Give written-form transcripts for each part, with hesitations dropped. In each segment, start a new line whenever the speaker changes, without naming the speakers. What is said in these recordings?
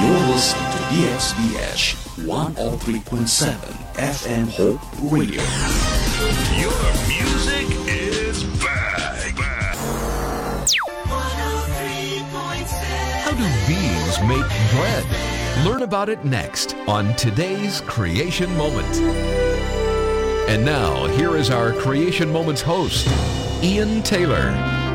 You're listening to DXBH 103.7 FM Hope Radio.
Your music is back.
How do bees make bread? Learn about it next on today's Creation Moment. And now, here is our Creation Moments host, Ian Taylor.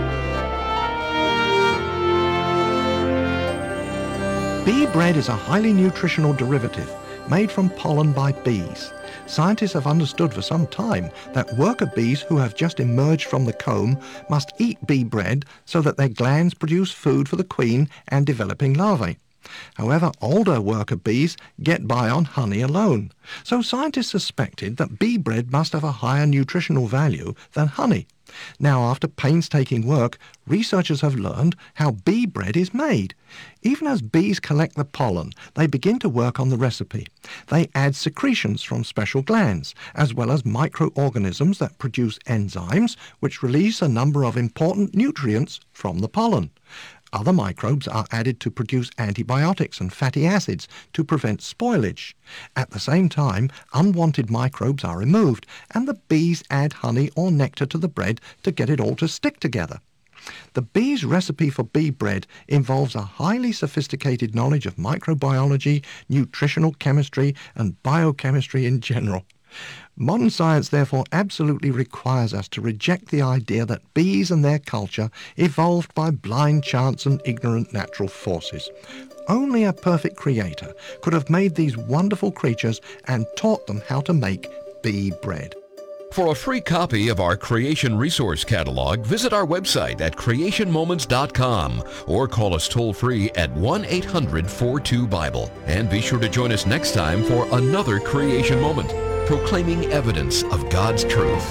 Bee bread is a highly nutritional derivative made from pollen by bees. Scientists have understood for some time that worker bees who have just emerged from the comb must eat bee bread so that their glands produce food for the queen and developing larvae. However, older worker bees get by on honey alone, so scientists suspected that bee bread must have a higher nutritional value than honey. Now, after painstaking work, researchers have learned how bee bread is made. Even as bees collect the pollen, they begin to work on the recipe. They add secretions from special glands, as well as microorganisms that produce enzymes, which release a number of important nutrients from the pollen. Other microbes are added to produce antibiotics and fatty acids to prevent spoilage. At the same time, unwanted microbes are removed, and the bees add honey or nectar to the bread to get it all to stick together. The bees' recipe for bee bread involves a highly sophisticated knowledge of microbiology, nutritional chemistry, and biochemistry in general. Modern science, therefore, absolutely requires us to reject the idea that bees and their culture evolved by blind chance and ignorant natural forces. Only a perfect creator could have made these wonderful creatures and taught them how to make bee bread.
For a free copy of our Creation Resource Catalog, visit our website at creationmoments.com or call us toll-free at 1-800-42-BIBLE. And be sure to join us next time for another Creation Moment, proclaiming evidence of God's truth.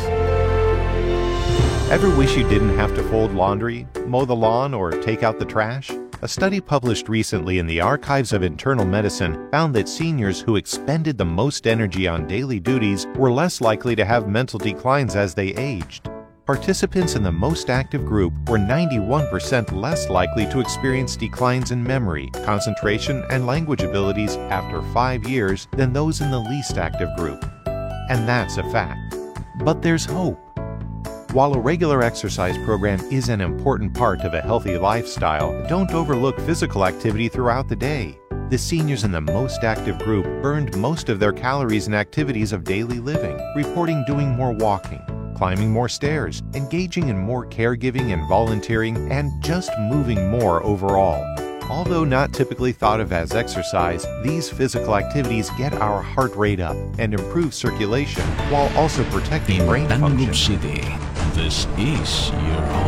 Ever wish you didn't have to fold laundry, mow the lawn, or take out the trash? A study published recently in the Archives of Internal Medicine found that seniors who expended the most energy on daily duties were less likely to have mental declines as they aged. Participants in the most active group were 91% less likely to experience declines in memory, concentration, and language abilities after 5 years than those in the least active group. And that's a fact. But there's hope. While a regular exercise program is an important part of a healthy lifestyle, don't overlook physical activity throughout the day. The seniors in the most active group burned most of their calories in activities of daily living, reporting doing more walking, climbing more stairs, engaging in more caregiving and volunteering, and just moving more overall. Although not typically thought of as exercise, these physical activities get our heart rate up and improve circulation while also protecting brain function.
City, this is your home.